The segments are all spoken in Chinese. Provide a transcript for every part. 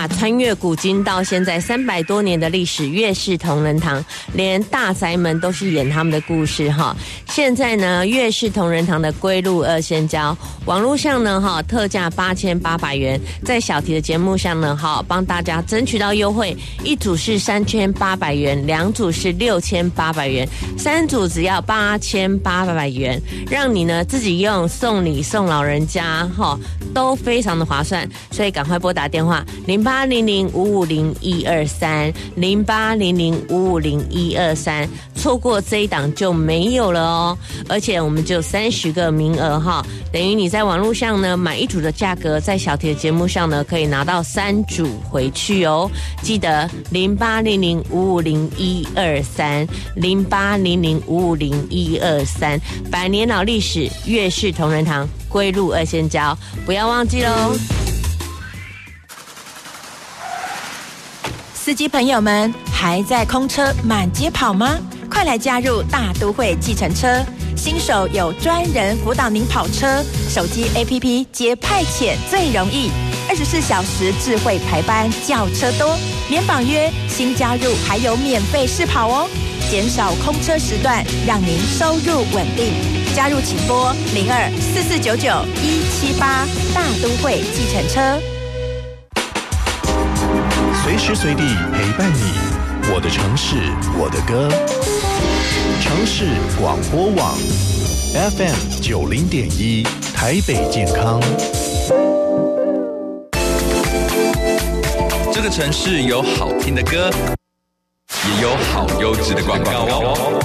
哇，穿越古今到现在300多年的历史，月式同仁堂连大宅门都是演他们的故事哈。现在呢，月式同仁堂的龟鹿二仙胶，网络上呢特价8800元，在小提的节目上呢帮大家争取到优惠，一组是3800元，2组是6800元，3组只要8800元，让你呢自己用送礼送老人家都非常的划算，所以赶快拨打电话08005501230800550123，错过这一档就没有了哦。而且我们就30个名额等于你在网络上呢买一组的价格，在小铁节目上呢可以拿到3组回去哦。记得08005501230800550123，百年老历史，月式同仁堂龟鹿二仙胶，不要忘记喽。 司机朋友们，还在空车满街跑吗？快来加入大都会计程车，新手有专人辅导您跑车，手机 APP 接派遣最容易，24小时智慧排班，叫车多，免绑约，新加入还有免费试跑哦，减少空车时段，让您收入稳定。加入请拨0244991178，大都会计程车。 随时随地陪伴你，我的城市，我的歌。城市广播网 FM90.1，台北健康。 这个城市有好听的歌，也有好优质的广告哦。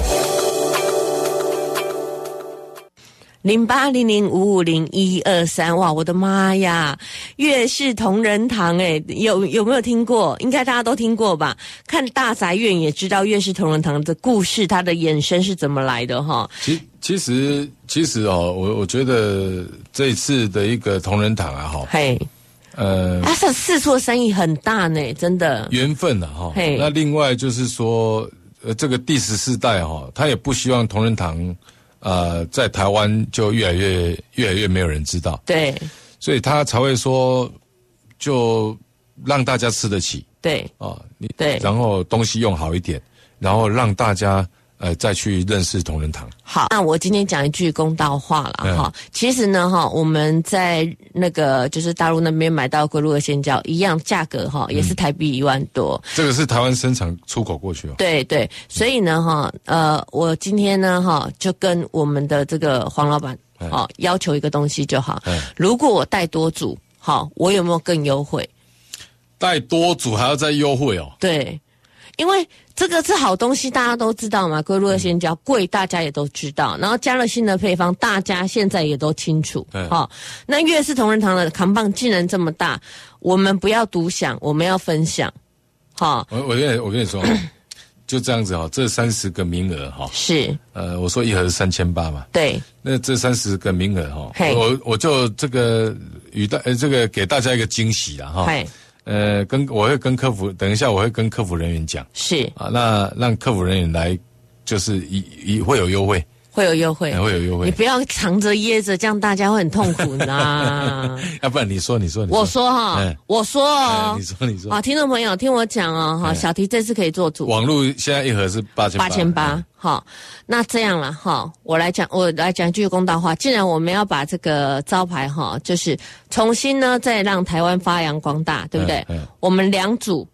0800550123，哇，我的妈呀！月式同仁堂，有没有听过？应该大家都听过吧？看大宅院也知道月式同仁堂的故事，它的衍生是怎么来的哈。 其实我觉得这一次的一个同仁堂它是四处的生意很大呢，真的缘分那另外就是说，这个第14代他也不希望同仁堂。在台湾就越来越没有人知道， 对， 所以他才会说，就让大家吃得起， 对，对， 然后东西用好一点，然后让大家再去认识同仁堂。 好，那我今天讲一句公道话了其实呢我们在那个就是大陆那边买到龟鹿二仙胶一样价格也是台币1万多。 这个是台湾生产出口过去对对，所以呢我今天呢就跟我们的这个黄老板要求一个东西就好，如果我带多组我有没有更优惠？ 带多组还要再优惠哦？ 对，因为这个是好东西，大家都知道嘛，龟鹿二仙胶贵，大家也都知道。然后加了新的配方，大家现在也都清楚。那月式同仁堂的扛棒竟然这么大，我们不要独享，我们要分享。 我跟你说，就这样子这30个名额是我说一盒是3800嘛， 对， 那这30个名额我就这个这个给大家一个惊喜啦我会跟客服，等一下我会跟客服人员讲， 是那让客服人员来，就是会有优惠，会有优惠， 你不要藏着掖着，这样大家会很痛苦呢。 要不然你说， 我说我说你说听众朋友听我讲小提这次可以做主， 网络现在一盒是8800。 那这样了我来讲一句公道话，既然我们要把这个招牌就是重新呢再让台湾发扬光大，对不对？我们2组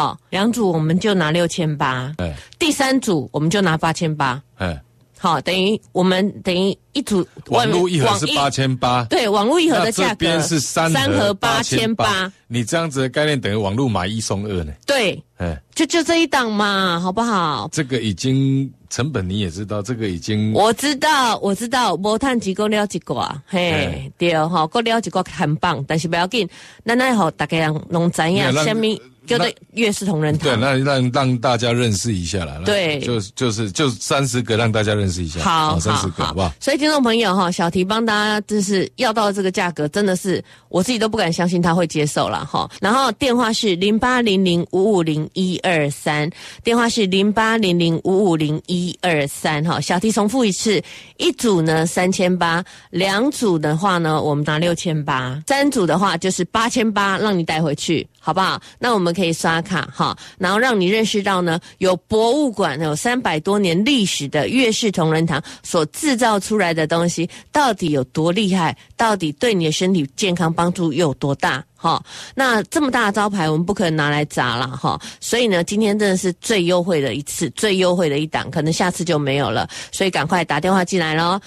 2组我们就拿6800，第3组我们就拿8800，等于一组网络一盒是8800， 对，网络一盒的价格， 这边是3盒8800，你这样子的概念等于网络买1送2呢？对，就这一档嘛，好不好？这个已经成本你也知道，这个已经我知道，无趁钱够了一挂，嘿，对够了一挂很棒，但是不要紧，咱来让大家人拢知影什么叫做月式同仁堂。对，那让大家认识一下啦。对，就30个让大家认识一下。好，30个好不好？所以听众朋友小提帮大家就是要到这个价格，真的是我自己都不敢相信他会接受啦然后电话是0800550123，电话是0800550123小提重复一次，一组呢3800，2组的话呢我们拿6800，3组的话就是8800，让你带回去。 好不好？那我们可以刷卡哈，然后让你认识到呢，有博物馆有300多年历史的月式同仁堂所制造出来的东西到底有多厉害，到底对你的身体健康帮助有多大。那这么大的招牌我们不可能拿来砸了哈，所以呢今天真的是最优惠的一次，最优惠的一档，可能下次就没有了，所以赶快打电话进来咯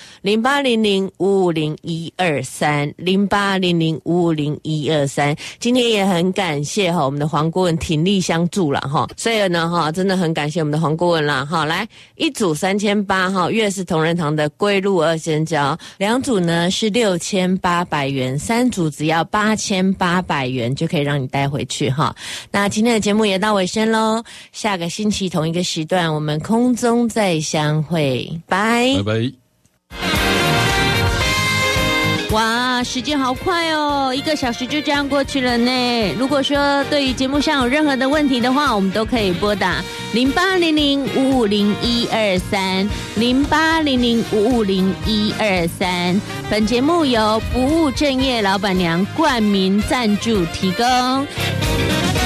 ，0800550123 0800550123。今天也很感谢我们的黄顾问鼎力相助了哈，所以呢真的很感谢我们的黄顾问啦哈。来一组3800哈，月式同仁堂的龟鹿2仙胶，2组呢是6800元，3组只要8800元就可以让你带回去哈。那今天的节目也到尾声咯，下个星期同一个时段我们空中再相会，拜拜。 哇，时间好快哦，1个小时就这样过去了呢。如果说对于节目上有任何的问题的话，我们都可以拨打0800550123 0800550123。本节目由不务正业老板娘冠名赞助提供。